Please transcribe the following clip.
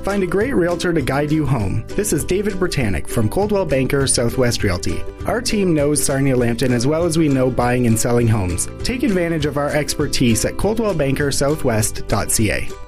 Find a great realtor to guide you home. This is David Britannic from Coldwell Banker Southwest Realty. Our team knows Sarnia-Lambton as well as we know buying and selling homes. Take advantage of our expertise at coldwellbankersouthwest.ca.